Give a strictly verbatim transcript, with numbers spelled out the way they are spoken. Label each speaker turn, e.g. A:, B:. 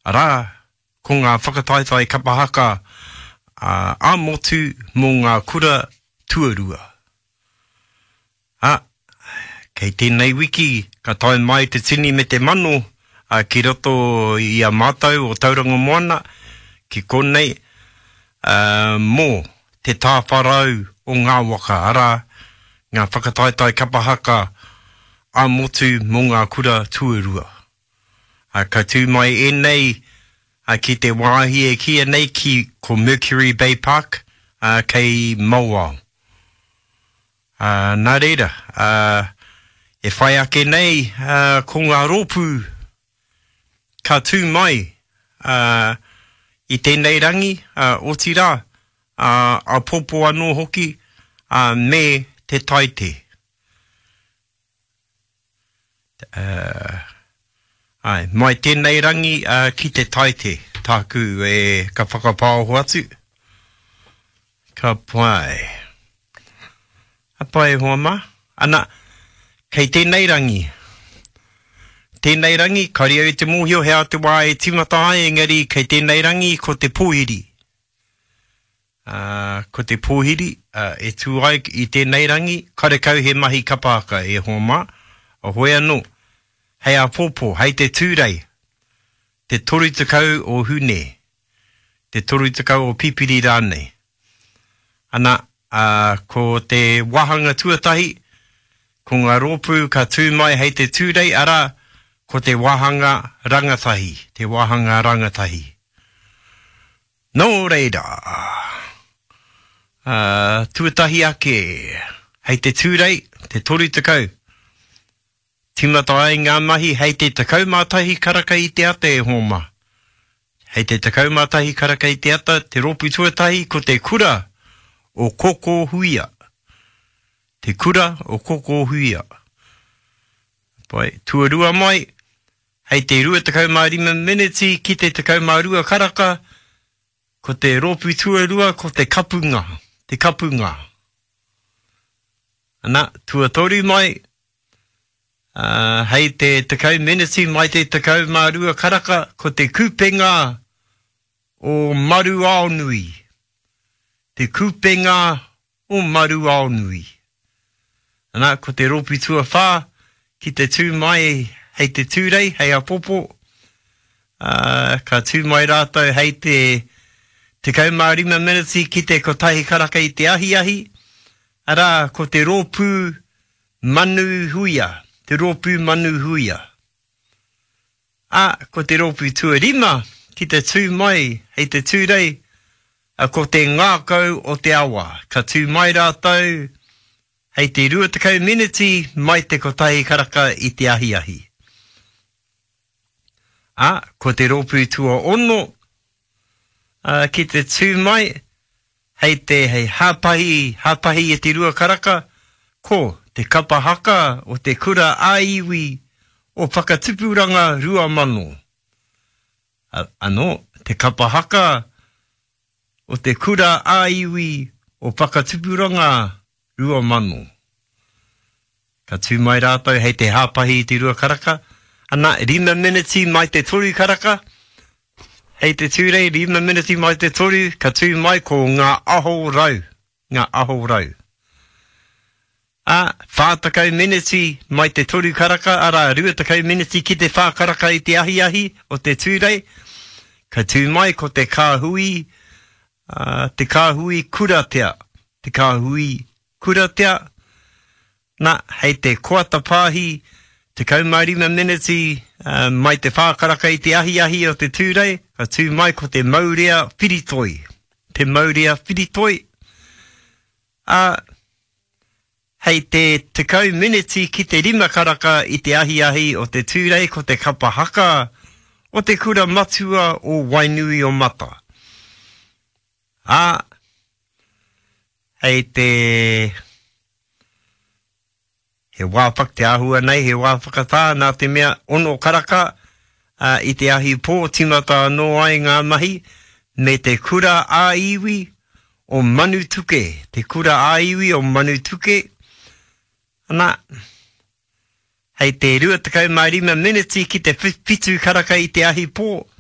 A: Ara, ko ngā whakataitai kapahaka uh, a motu mō ngā kura tuarua. A, kei tēnei wiki, ka tae mai te tini me te mano, uh, ki roto i a mātau o Tauranga Moana, ki konei, uh, mō te tāwharau o ngā waka ara, ngā whakataitai kapahaka a motu mō ngā kura tuarua. Uh, ka tū mai e nei, uh, ki te wāhi e kia nei ki ko Mercury Bay Park, uh, kei Mauao. Uh, nā reira, uh, e whai ake nei, uh, ko ngā rōpū, ka tū mai, uh, i tēnei rangi, uh, o tira, uh, a popo anō hoki, uh, me te taite. Uh, ai, mai tēnei rangi uh, ki te taite, tāku e ka whakapāohu atu. Ka pai. A pai hoa ma. Ana, kei tēnei rangi. Tēnei rangi, kari au te mōhio hea te wā e timata ai, engari kei tēnei rangi ko te pōhiri. Uh, ko te pōhiri, uh, e tū ai i tēnei rangi, kare kau he mahi kapaka e hoa ma. O hoi anō, hei a pōpō, hei te tūrei, te toru tukau o hune, te toru tukau o pipiri rānei. Ana, uh, ko te wahanga tuatahi, ko ngā rōpū ka tū mai hei te tūrei, ara, ko te wahanga rangatahi, te wahanga rangatahi. Nō reira, uh, tuatahi ake, hei te tūrei, te toru tukau, timata ai ngā mahi, hei te takau mātahi karaka i te ata e hōma. Hei te takau mātahi karaka i te ata, te rōpū tuatahi ko te kura o koko huia. Te kura o koko huia. Pai, tuarua mai, hei te rua takau mā rima miniti ki te takau mā rua karaka, ko te rōpū tuarua ko te kapunga, te kapunga. Ana, tuatoru mai, Uh, hei te takau miniti mai te takau mārua karaka ko te kupenga o maru aonui. Te kupenga o maru aonui. Ana, ko te ropi tua whā ki te tū mai hei te tūrei, hei a popo. Uh, ka tū mai rātou hei te takau mārima miniti ki te kotahi karaka i te ahi ahi. Ara, ko te rōpū manu huia. Te rōpū manu huia. A, ko te rōpū tuarima, ki te tū mai, hei te tūrei, a ko te ngākau o te awa, ka tū mai rātou, hei te rua takau miniti, mai te kotahi karaka i te ahi ahi. A, ko te rōpū tua ono, a, ki te tū mai, hei te hei hāpahi, hāpahi e te rua karaka, ko te kapahaka o te kura aiwi o whakatupuranga rua mano. Ano, te kapahaka o te kura aiwi o whakatupuranga rua mano. Ka tū mai rātou hei te hāpahi i te rua karaka. Ana, rima miniti mai te toru karaka. Hei te tūrei, rima miniti mai te toru, ka tū mai ko ngā aho rau. Ngā aho rau. A, whātakau miniti mai te toru karaka, ara ruatakau miniti ki te whākaraka i te ahi ahi o te tūrei. Ka tū mai ko te kāhui, uh, te kāhui kuratea, te kāhui kuratea. Nā, hei te koatapāhi, te kaumārima miniti uh, mai te whākaraka i te ahi ahi o te tūrei. Ka tū mai ko te maurea whiritoi, te maurea whiritoi. A, hei te tekau miniti ki te rima karaka i te ahi ahi o te tūrei ko te kapahaka o te kura matua o Wainui o Mata. A, hei te he wāpak te ahua nei, he wāpakatā nā te mea ono karaka uh, i te ahi pō timata no ai ngā mahi me te kura āiwi o Manutuke, te kura āiwi o Manutuke. Ana, hei te rua takau mai rima miniti ki te whitu karaka i te ahi pō,